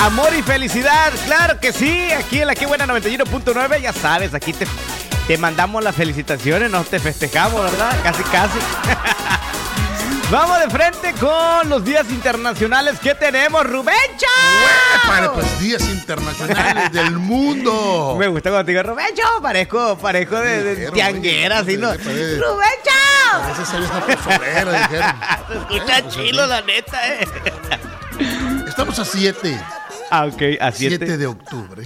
Amor y felicidad, claro que sí. Aquí en la Qué Buena 91.9, ya sabes, aquí te mandamos las felicitaciones, nos te festejamos, ¿verdad? Casi, casi. Vamos de frente con los días internacionales que tenemos, Rubencho. Para pues días internacionales del mundo. Me gusta cuando te digo Rubencho, parezco de tianguera, así, ¿no? ¡Rubencho! A veces hay una pozolera, dijeron. Se escucha chilo, la neta, Estamos a 7. Ah, ok, a 7 de octubre.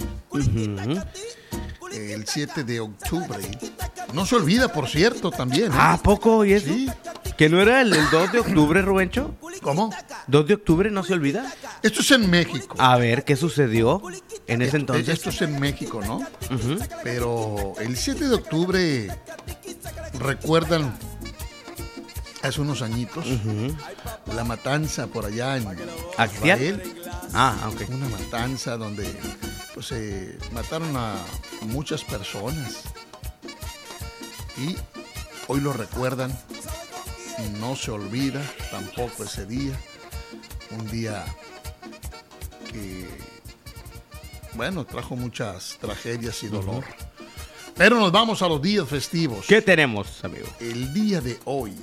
El 7 de octubre. No se olvida, por cierto, también. ¿Ah, poco? ¿Y eso? Sí. ¿Que no era el 2 de octubre, Rubencho? ¿Cómo? ¿2 de octubre no se olvida? Esto es en México. A ver, ¿qué sucedió en ese entonces? Esto es en México, ¿no? Pero el 7 de octubre, recuerdan, hace unos añitos, la matanza por allá en Israel. Ok. Una matanza donde pues mataron a muchas personas. Y hoy lo recuerdan. No se olvida tampoco ese día. Un día que, bueno, trajo muchas tragedias y dolor. Pero nos vamos a los días festivos. ¿Qué tenemos, amigo? El día de hoy,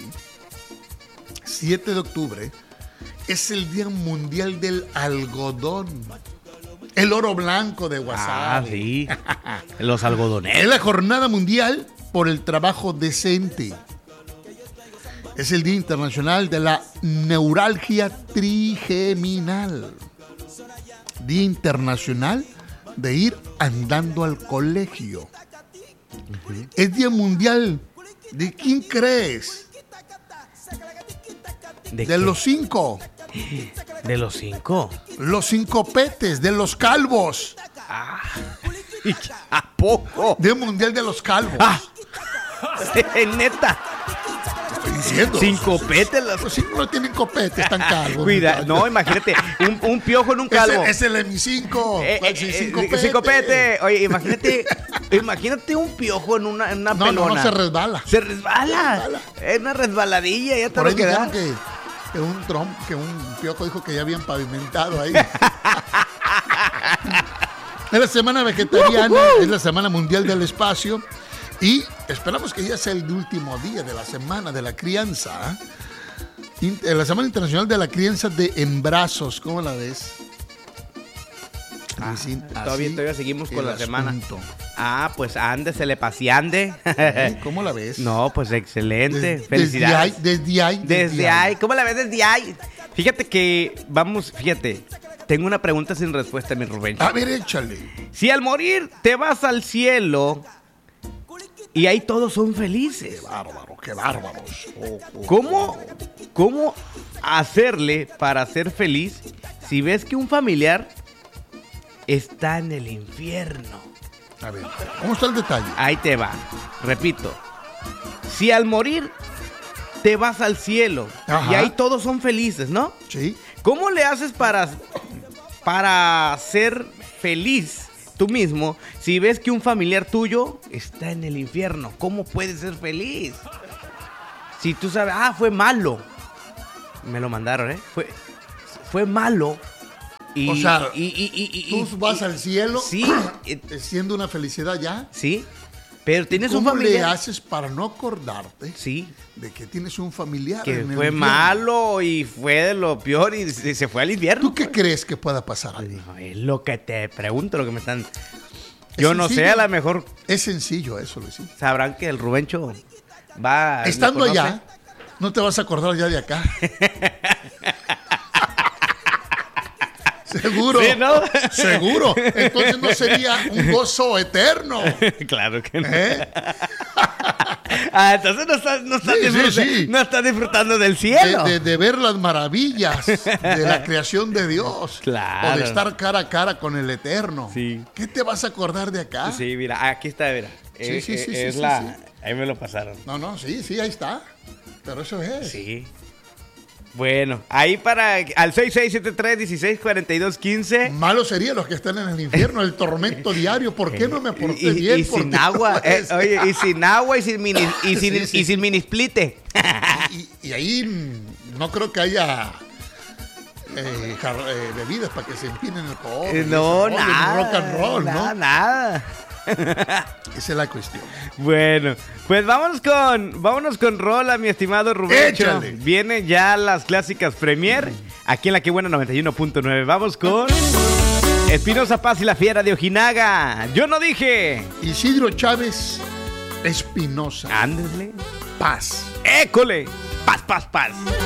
7 de octubre, es el Día Mundial del Algodón. El oro blanco de Guasave. Ah, sí. Los algodoneros. Es la Jornada Mundial por el Trabajo Decente. Es el Día Internacional de la Neuralgia Trigeminal. Día Internacional de ir andando al colegio. Es Día Mundial. ¿De quién crees? De los 5. ¿De los 5? Los sincopetes, de los calvos. ¿A poco? Día Mundial de los calvos. Neta. Estoy diciendo. Sin copete. Los 5 no tienen copete, están calvos. Cuida, no, imagínate, un piojo en un calvo. Es el M5. Sin copete. Oye, imagínate un piojo en una pelona. No, se resbala. Se resbala. Es una resbaladilla, ya te por lo ahí queda. dijeron que un piojo dijo que ya habían pavimentado ahí. Es la semana vegetariana, es la semana mundial del espacio y esperamos que ya sea el último día de la semana de la crianza. La semana internacional de la crianza de embrazos, ¿cómo la ves? Todavía seguimos con la semana. Pues ándesele paseande. ¿Cómo la ves? No, pues excelente. Felicidades. Desde ahí. ¿Cómo la ves desde ahí? Fíjate, tengo una pregunta sin respuesta, mi Rubén. A ver, échale. Si al morir te vas al cielo y ahí todos son felices. Qué bárbaros. ¿Cómo hacerle para ser feliz si ves que un familiar está en el infierno? A ver, ¿cómo está el detalle? Ahí te va. Repito. Si al morir te vas al cielo y ahí todos son felices, ¿no? Sí. ¿Cómo le haces para ser feliz tú mismo si ves que un familiar tuyo está en el infierno? ¿Cómo puedes ser feliz? Si tú sabes, fue malo. Me lo mandaron, Fue malo. O sea, tú vas al cielo, sí, siendo una felicidad ya. Sí, pero tienes un familiar. ¿Cómo le haces para no acordarte de que tienes un familiar que en el fue infierno? Malo y fue de lo peor y se fue al infierno? ¿Tú qué crees que pueda pasar ahí? No, es lo que te pregunto, lo que me están... Yo no sé, a lo mejor... Es sencillo eso, Luis. Sabrán que el Rubencho va... Estando allá, no te vas a acordar ya de acá. Seguro. Sí, ¿no? Seguro. Entonces no sería un gozo eterno. Claro que no. Entonces no estás disfrutando del cielo. De ver las maravillas de la creación de Dios. Claro. O de estar cara a cara con el Eterno. Sí. ¿Qué te vas a acordar de acá? Sí, mira, aquí está, mira. Sí. Ahí me lo pasaron. No, sí, ahí está. Pero eso es. Sí. Bueno, ahí al 6673-1642-15. Malo sería los que están en el infierno, el tormento diario. ¿Por qué no me porté bien? Y sin agua, y sin agua y sin minisplite. Y ahí no creo que haya bebidas para que se empinen el pobre. No, nada. Rock and roll, ¿no? Nada. Esa es la cuestión. Bueno, pues vámonos con rola, mi estimado Rubencho. Échale. Vienen ya las clásicas Premier, aquí en la que buena 91.9. Vamos con Espinosa Paz y la Fiera de Ojinaga. Yo no dije. Isidro Chávez Espinosa. Ándale. Paz. École. Paz, paz, paz.